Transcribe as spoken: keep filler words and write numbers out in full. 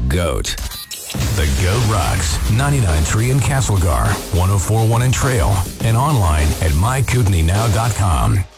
GOAT. The GOAT rocks. ninety-nine point three in Castlegar, one oh four point one in Trail, and online at my kootenai now dot com.